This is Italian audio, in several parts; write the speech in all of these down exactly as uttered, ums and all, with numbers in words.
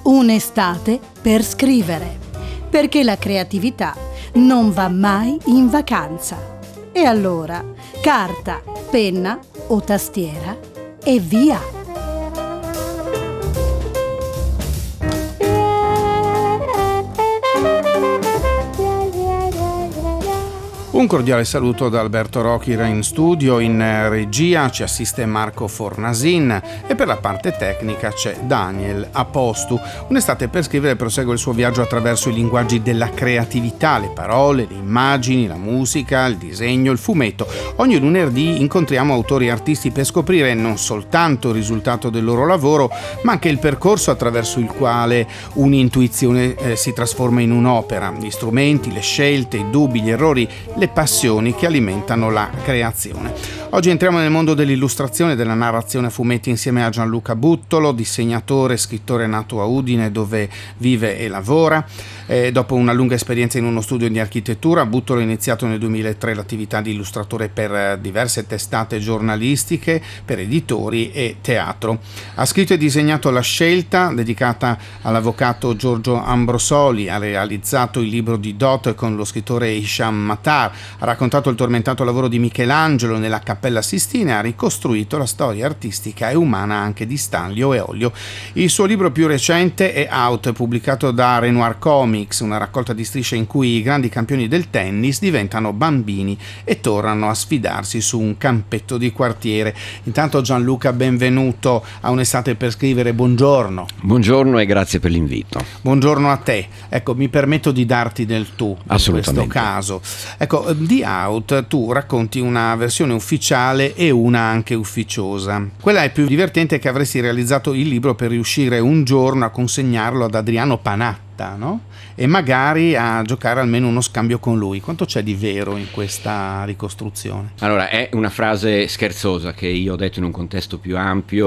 Un'estate per scrivere, perché la creatività non va mai in vacanza. E allora, carta, penna o tastiera e via! Un cordiale saluto da Alberto Rochira in studio, in regia ci assiste Marco Fornasin e per la parte tecnica c'è Daniel Apostu. Un'estate per scrivere prosegue il suo viaggio attraverso i linguaggi della creatività, le parole, le immagini, la musica, il disegno, il fumetto. Ogni lunedì incontriamo autori e artisti per scoprire non soltanto il risultato del loro lavoro, ma anche il percorso attraverso il quale un'intuizione eh, si trasforma in un'opera, gli strumenti, le scelte, i dubbi, gli errori, le passioni che alimentano la creazione. Oggi entriamo nel mondo dell'illustrazione e della narrazione a fumetti insieme a Gianluca Buttolo, disegnatore e scrittore nato a Udine dove vive e lavora. E dopo una lunga esperienza in uno studio di architettura, Buttolo ha iniziato nel duemilatré l'attività di illustratore per diverse testate giornalistiche, per editori e teatro. Ha scritto e disegnato La Scelta, dedicata all'avvocato Giorgio Ambrosoli, ha realizzato il libro di Dot con lo scrittore Hisham Matar, ha raccontato il tormentato lavoro di Michelangelo nella Cappella Sistina e ha ricostruito la storia artistica e umana anche di Stanlio e Ollio. Il suo libro più recente è Out, pubblicato da Renoir Comics, una raccolta di strisce in cui i grandi campioni del tennis diventano bambini e tornano a sfidarsi su un campetto di quartiere. Intanto Gianluca, benvenuto a Un'estate per scrivere, buongiorno. Buongiorno e grazie per l'invito. Buongiorno a te. Ecco, mi permetto di darti del tu in questo caso. Ecco, di Out tu racconti una versione ufficiale e una anche ufficiosa. Quella è più divertente, che avresti realizzato il libro per riuscire un giorno a consegnarlo ad Adriano Panatta, no? E magari a giocare almeno uno scambio con lui. Quanto c'è di vero in questa ricostruzione? Allora, è una frase scherzosa che io ho detto in un contesto più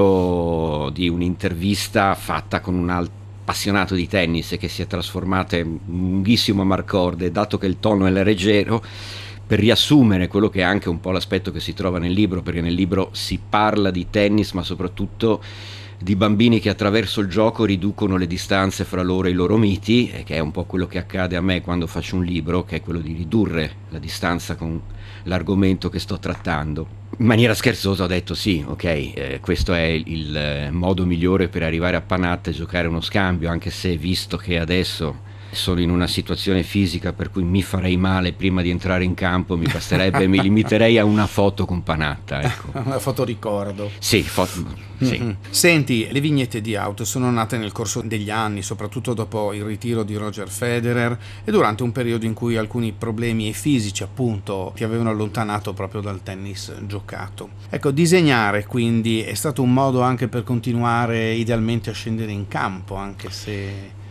ampio di un'intervista fatta con un altro appassionato di tennis e che si è trasformata in un lunghissimo marcorde, dato che il tono è leggero, per riassumere quello che è anche un po' l'aspetto che si trova nel libro, perché nel libro si parla di tennis ma soprattutto di bambini che attraverso il gioco riducono le distanze fra loro e i loro miti, e che è un po' quello che accade a me quando faccio un libro, che è quello di ridurre la distanza con l'argomento che sto trattando. In maniera scherzosa ho detto sì, ok, eh, questo è il, il modo migliore per arrivare a Panatta e giocare uno scambio, anche se visto che adesso sono in una situazione fisica per cui mi farei male prima di entrare in campo, mi basterebbe, mi limiterei a una foto con Panatta, ecco. Una foto ricordo. Sì, foto, sì. Mm-hmm. Senti, le vignette di Out sono nate nel corso degli anni, soprattutto dopo il ritiro di Roger Federer e durante un periodo in cui alcuni problemi fisici appunto ti avevano allontanato proprio dal tennis giocato. Ecco, disegnare quindi è stato un modo anche per continuare idealmente a scendere in campo, anche se